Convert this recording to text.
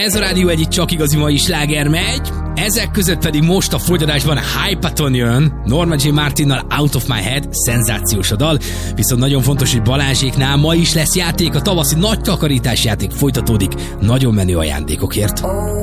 Ez a rádió egyik csak igazi mai sláger megy, ezek között pedig most a fogyadásban Hypaton jön, Norma J. Martinnal Out of My Head, szenzációs a dal, viszont nagyon fontos, hogy Balázséknál ma is lesz játék, a tavaszi nagy takarítás játék folytatódik, nagyon menő ajándékokért.